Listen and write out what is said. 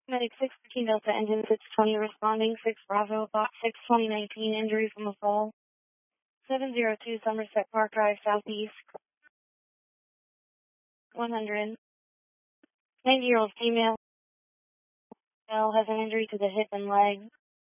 Medic 615 Delta Engine 620 responding 6 Bravo Bot 62019 injury from a fall. 702 Somerset Park Drive Southeast. 100. 90-year-old female has an injury to the hip and leg.